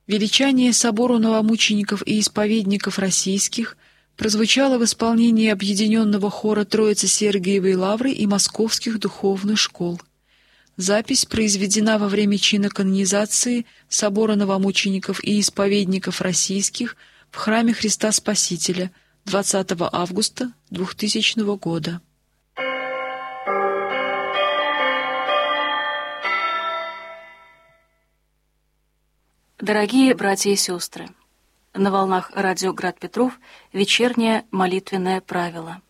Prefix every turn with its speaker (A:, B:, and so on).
A: Величание собору новомучеников и исповедников российских прозвучало в исполнении объединенного хора Троицы-Сергиевой Лавры и московских духовных школ. Запись произведена во время чина канонизации собора новомучеников и исповедников российских в храме Христа Спасителя 20 августа 2000 года.
B: Дорогие братья и сестры, на волнах радио «Град Петров» вечернее молитвенное правило.